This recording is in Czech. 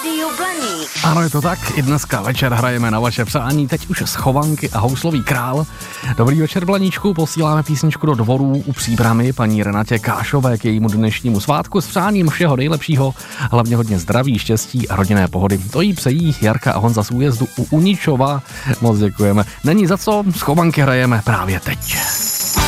Rádio Blaník. Ano, je to tak. I dneska večer hrajeme na vaše přání. Teď už Schovanky a Houslový král. Dobrý večer, Blaníčku. Posíláme písničku do Dvorů u Příbramy paní Renatě Kášové k jejímu dnešnímu svátku s přáním všeho nejlepšího, hlavně hodně zdraví, štěstí a rodinné pohody. To jí přejí Jarka a Honza z Újezdu u Uničova. Moc děkujeme. Není za co, Schovanky hrajeme právě teď.